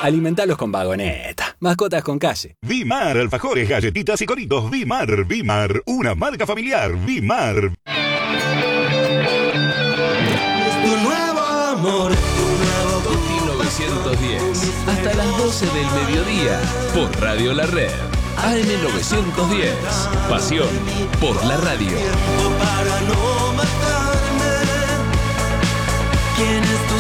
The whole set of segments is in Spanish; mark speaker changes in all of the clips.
Speaker 1: Alimentalos con Vagoneta. Mascotas con calle.
Speaker 2: Vimar, alfajores, galletitas y coritos. Vimar, Vimar, una marca familiar. Vimar.
Speaker 3: Tu nuevo amor, tu nuevo
Speaker 4: Tuti 910. Hasta las 12 del mediodía. Por Radio La Red. AM 910. Pasión por la radio.
Speaker 3: tiempo para no matarme. ¿Quién es tu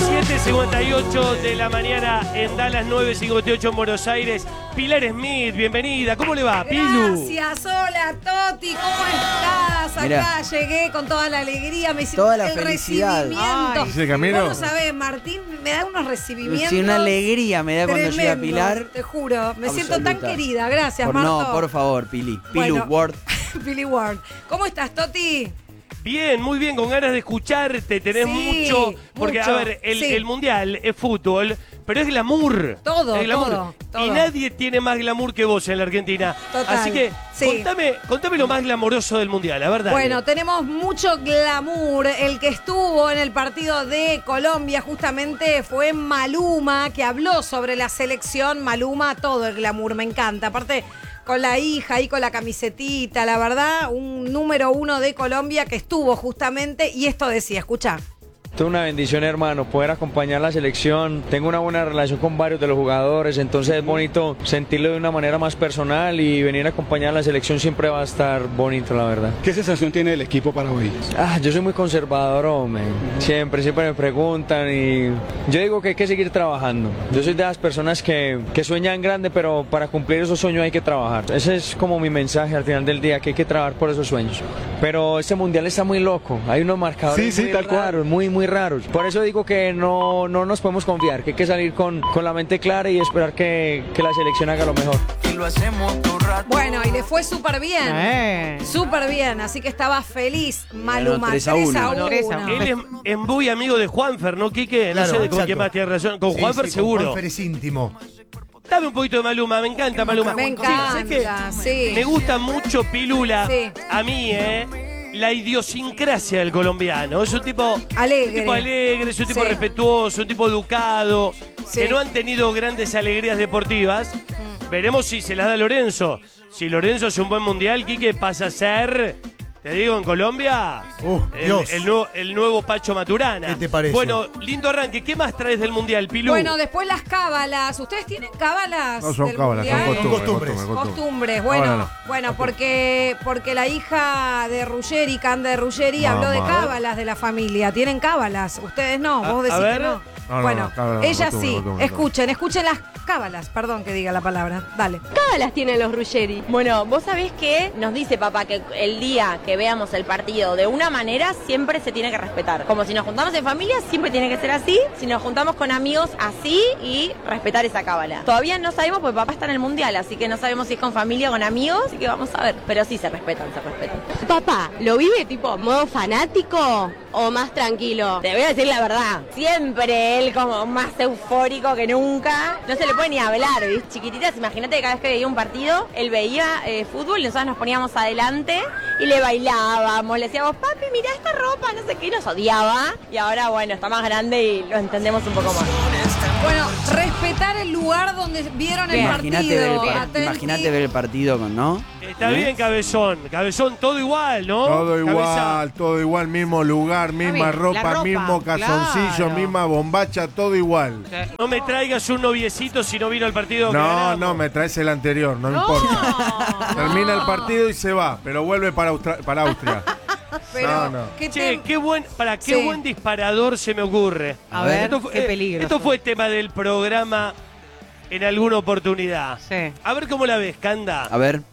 Speaker 5: 7:58 de la mañana en Dallas, 9:58 en Buenos Aires. Pilar Smith, bienvenida. ¿Cómo le va, Pilu?
Speaker 6: Gracias, hola Toti, ¿cómo estás? Acá
Speaker 7: Mirá.
Speaker 6: llegué con toda la alegría, me hiciste
Speaker 7: Toda la
Speaker 6: el
Speaker 7: felicidad.
Speaker 6: recibimiento.
Speaker 8: ¿Ese camino?
Speaker 6: Vos sabés, Martín me da unos recibimientos.
Speaker 7: Sí, una alegría me da cuando llega
Speaker 6: tremendos,
Speaker 7: Pilar.
Speaker 6: te juro, me siento tan
Speaker 7: Absoluta.
Speaker 6: querida. Gracias, Marto.
Speaker 7: No, por favor, Pili.
Speaker 6: Bueno.
Speaker 7: Pilu Ward.
Speaker 6: Billy Ward. ¿Cómo estás, Toti?
Speaker 5: Bien, muy bien, con ganas de escucharte. Tenés
Speaker 6: Sí,
Speaker 5: mucho. Porque,
Speaker 6: mucho,
Speaker 5: a ver,
Speaker 6: sí.
Speaker 5: el mundial es fútbol, pero es glamour.
Speaker 6: Todo,
Speaker 5: Es glamour.
Speaker 6: todo.
Speaker 5: Y nadie tiene más glamour que vos en la Argentina.
Speaker 6: Total,
Speaker 5: Así que,
Speaker 6: sí.
Speaker 5: contame lo más glamoroso del mundial, la verdad.
Speaker 6: Bueno, tenemos mucho glamour. El que estuvo en el partido de Colombia justamente fue Maluma, que habló sobre la selección. Maluma, todo el glamour, me encanta. Aparte, con la hija y con la camisetita, la verdad, un número 1 de Colombia que estuvo justamente. Y esto decía, escucha.
Speaker 9: Es una bendición, hermano, poder acompañar la selección. Tengo una buena relación con varios de los jugadores, entonces es bonito sentirlo de una manera más personal y venir a acompañar a la selección siempre va a estar bonito, la verdad.
Speaker 8: ¿Qué sensación tiene el equipo para hoy?
Speaker 9: Yo soy muy conservador, hombre. Siempre me preguntan y yo digo que hay que seguir trabajando. Yo soy de las personas que sueñan grande, pero para cumplir esos sueños hay que trabajar. Ese es como mi mensaje al final del día, que hay que trabajar por esos sueños. Pero este mundial está muy loco, hay unos marcadores
Speaker 8: Sí,
Speaker 9: muy
Speaker 8: tal cual.
Speaker 9: raros, muy raros. Por eso digo que no nos podemos confiar, que hay que salir con la mente clara y esperar que la selección haga lo mejor.
Speaker 3: y lo hacemos todo rato?
Speaker 6: Bueno, y le fue súper bien. Súper bien, así que estaba feliz Maluma.
Speaker 7: 3-1.
Speaker 6: 3-1.
Speaker 5: Él es muy amigo de Juanfer, ¿no, Quique?
Speaker 10: Claro,
Speaker 5: no sé con
Speaker 10: exacto.
Speaker 5: quién más tiene razón. Con
Speaker 10: Sí,
Speaker 5: Juanfer
Speaker 10: sí,
Speaker 5: seguro.
Speaker 10: Juanfer es íntimo.
Speaker 5: Dame un poquito de Maluma, me encanta Maluma.
Speaker 6: Me
Speaker 5: Sí, ¿sabés qué?
Speaker 6: encanta, sí.
Speaker 5: Me gusta mucho Pilula.
Speaker 6: Sí.
Speaker 5: A mí, la idiosincrasia del colombiano. Es un tipo
Speaker 6: Alegre.
Speaker 5: es un tipo
Speaker 6: Sí.
Speaker 5: respetuoso, un tipo educado,
Speaker 6: Sí.
Speaker 5: que no han tenido grandes alegrías deportivas. Veremos si se las da Lorenzo. Si Lorenzo hace un buen mundial, Quique pasa a ser, te digo, en Colombia,
Speaker 10: Dios.
Speaker 5: el nuevo Pacho Maturana.
Speaker 10: ¿Qué te parece?
Speaker 5: Bueno, lindo arranque. ¿Qué más traes del mundial, Pilú?
Speaker 6: Bueno, después las cábalas. ¿Ustedes tienen cábalas?
Speaker 8: No son
Speaker 6: del
Speaker 8: cábalas, son
Speaker 6: mundial?
Speaker 8: costumbres.
Speaker 6: Costumbres, bueno,
Speaker 8: Ahora no.
Speaker 6: bueno, porque la hija de Ruggeri, Cande Ruggeri, habló de
Speaker 8: Mamá.
Speaker 6: cábalas de la familia. ¿Tienen cábalas? Ustedes no, vos
Speaker 5: A
Speaker 6: decís
Speaker 5: ver.
Speaker 6: que no.
Speaker 8: No,
Speaker 6: Bueno,
Speaker 8: no, cábalas,
Speaker 6: ella
Speaker 8: costumbre,
Speaker 6: sí.
Speaker 8: costumbre.
Speaker 6: Escuchen las cábalas. Perdón que diga la palabra. Dale.
Speaker 11: Cábalas tienen los Ruggeri. Bueno, vos sabés que nos dice papá que el día que veamos el partido de una manera siempre se tiene que respetar. Como si nos juntamos en familia, siempre tiene que ser así. Si nos juntamos con amigos, así y respetar esa cábala. Todavía no sabemos porque papá está en el mundial, así que no sabemos si es con familia o con amigos, así que vamos a ver. Pero sí se respetan.
Speaker 12: Papá, ¿lo vive tipo modo fanático o más tranquilo?
Speaker 11: Te voy a decir la verdad, siempre él como más eufórico que nunca. No se le puede ni hablar, ¿viste? Chiquititas, imagínate que cada vez que veía un partido, él veía fútbol y nosotros nos poníamos adelante y le bailábamos, le decíamos, papi, mira esta ropa, no sé qué, y nos odiaba. Y ahora, bueno, está más grande y lo entendemos un poco más.
Speaker 6: Bueno, respetar el lugar donde vieron el
Speaker 7: Imagínate ver,
Speaker 6: partido. Atenti.
Speaker 7: imagínate ver el partido con, ¿no?
Speaker 5: Está bien, Cabezón. Cabezón, todo igual, ¿no?
Speaker 8: Todo igual, mismo lugar, misma
Speaker 13: bien,
Speaker 8: ropa,
Speaker 13: la ropa,
Speaker 8: mismo calzoncillo,
Speaker 13: claro.
Speaker 8: misma bombacha, todo igual.
Speaker 5: No me traigas un noviecito si no vino al partido. que
Speaker 8: No,
Speaker 5: ganamos.
Speaker 8: no, me traes el anterior, no importa. Termina el partido y se va, pero vuelve para Austria.
Speaker 6: Pero,
Speaker 8: No.
Speaker 6: ¿qué
Speaker 5: Che,
Speaker 6: te-
Speaker 5: qué buen
Speaker 6: Sí.
Speaker 5: disparador se me ocurre.
Speaker 13: A ver,
Speaker 5: Esto fue,
Speaker 13: qué peligro.
Speaker 5: Esto fue tema del programa en alguna oportunidad.
Speaker 13: Sí.
Speaker 5: A ver cómo la ves, Canda.
Speaker 7: A ver.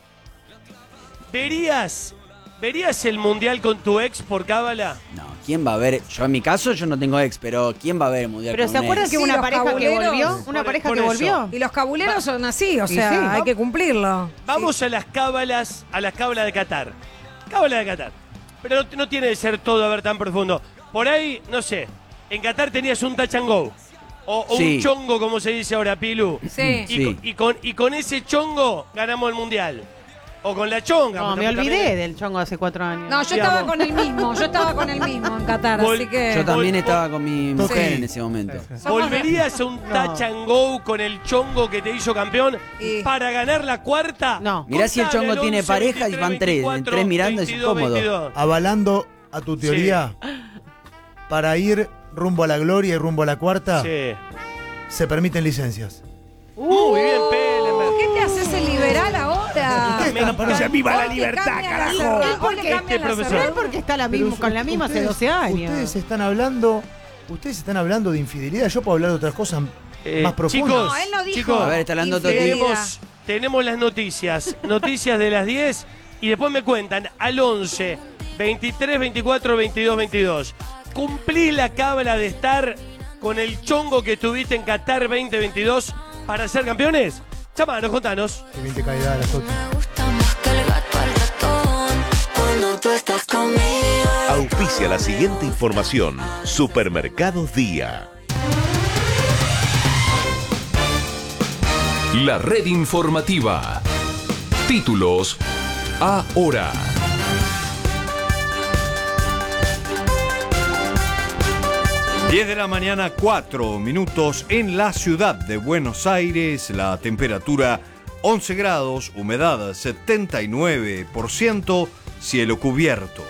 Speaker 5: ¿Verías el mundial con tu ex por cábala?
Speaker 7: No, ¿quién va a ver? Yo en mi caso yo no tengo ex, pero ¿quién va a ver el mundial
Speaker 13: Pero
Speaker 7: con
Speaker 13: ¿se
Speaker 7: un
Speaker 13: acuerdan
Speaker 7: ex?
Speaker 13: que
Speaker 6: Sí,
Speaker 13: una
Speaker 6: los
Speaker 13: pareja que
Speaker 6: cabuleros.
Speaker 13: volvió? ¿Una
Speaker 5: Por-
Speaker 13: pareja
Speaker 5: por
Speaker 13: que
Speaker 5: eso.
Speaker 13: volvió?
Speaker 6: Y los cabuleros son así, o
Speaker 13: Y
Speaker 6: sea,
Speaker 13: sí.
Speaker 6: hay que cumplirlo.
Speaker 5: Vamos a las cábalas de Qatar. Cábala de Qatar. Pero no tiene que ser todo a ver tan profundo. Por ahí, no sé, en Qatar tenías un touch and go. O
Speaker 7: Sí.
Speaker 5: un chongo, como se dice ahora, Pilu.
Speaker 6: Sí.
Speaker 7: Sí.
Speaker 5: Y con ese chongo ganamos el mundial. o con la chonga.
Speaker 10: No, me olvidé del chongo hace 4 años.
Speaker 6: No, yo estaba con el mismo en Qatar, así que...
Speaker 7: Yo también estaba con mi mujer
Speaker 6: Sí.
Speaker 7: en ese momento.
Speaker 5: ¿Volverías a un touch and go con el chongo que te hizo campeón para ganar la cuarta?
Speaker 10: No.
Speaker 7: Mirá si el
Speaker 5: Contame
Speaker 7: chongo
Speaker 5: al
Speaker 7: tiene
Speaker 5: 11,
Speaker 7: pareja y
Speaker 5: 23,
Speaker 7: van tres.
Speaker 5: 24,
Speaker 7: Tres mirando es
Speaker 5: 22,
Speaker 7: incómodo.
Speaker 5: 22.
Speaker 13: Avalando a tu teoría, para ir rumbo a la gloria y rumbo a la cuarta, se permiten licencias.
Speaker 5: Muy bien, Pellemer.
Speaker 6: ¿Qué te haces el liberal ahora?
Speaker 13: Ustedes están para
Speaker 8: ¡Viva la
Speaker 6: Hoy te
Speaker 8: libertad,
Speaker 6: cambian la
Speaker 8: carajo!
Speaker 6: cerrada,
Speaker 10: ¿Él
Speaker 6: hoy
Speaker 10: por
Speaker 6: te
Speaker 10: qué?
Speaker 6: cambian la
Speaker 5: profesor?
Speaker 6: cerrada.
Speaker 10: Él porque está
Speaker 13: Pero
Speaker 10: con la misma hace
Speaker 13: ustedes-
Speaker 10: 12 años.
Speaker 13: Ustedes están hablando de infidelidad. Yo puedo hablar de otras cosas más profundas.
Speaker 5: Chicos,
Speaker 6: No, él no dijo.
Speaker 5: chicos,
Speaker 7: A ver, está hablando Toti.
Speaker 5: tenemos las noticias de las 10 y después me cuentan al 11, 23, 24, 22, 22. ¿Cumplís la cábala de estar con el chongo que estuviste en Qatar 2022 para ser campeones? Chamanos, contanos.
Speaker 13: Que bien te cae dada la Toti.
Speaker 3: Cuando tú estás conmigo.
Speaker 14: Auspicia la siguiente información. Supermercados Día.
Speaker 4: La red informativa. Títulos ahora.
Speaker 15: Diez de la mañana, 4 minutos en la ciudad de Buenos Aires. La temperatura 11 grados, humedad 79%, cielo cubierto.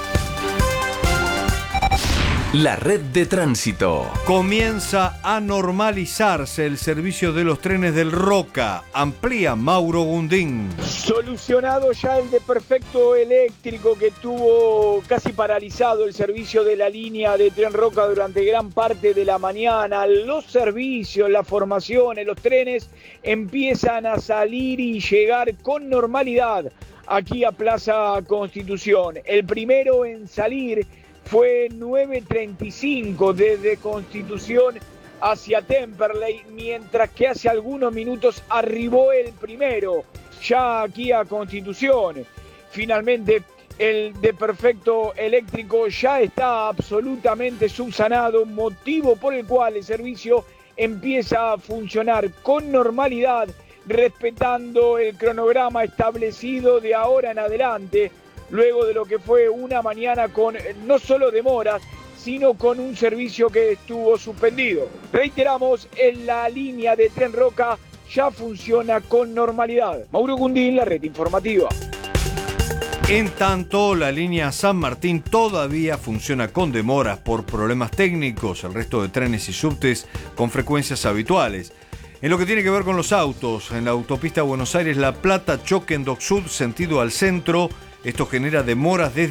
Speaker 4: La red de tránsito.
Speaker 15: Comienza a normalizarse el servicio de los trenes del Roca. Amplía Mauro Gundín.
Speaker 16: Solucionado ya el de Perfecto Eléctrico, que tuvo casi paralizado el servicio de la línea de Tren Roca durante gran parte de la mañana. Los servicios, las formaciones, los trenes empiezan a salir y llegar con normalidad aquí a Plaza Constitución. El primero en salir fue 9:35 desde Constitución hacia Temperley, mientras que hace algunos minutos arribó el primero, ya aquí a Constitución. Finalmente, el de Perfecto Eléctrico ya está absolutamente subsanado, motivo por el cual el servicio empieza a funcionar con normalidad, respetando el cronograma establecido de ahora en adelante, luego de lo que fue una mañana con no solo demoras, sino con un servicio que estuvo suspendido. Reiteramos, en la línea de Tren Roca ya funciona con normalidad. Mauro Gundín, la red informativa.
Speaker 15: En tanto, la línea San Martín todavía funciona con demoras por problemas técnicos, el resto de trenes y subtes con frecuencias habituales. En lo que tiene que ver con los autos, en la autopista Buenos Aires-La Plata, choque en Dock Sud, sentido al centro. Esto genera demoras desde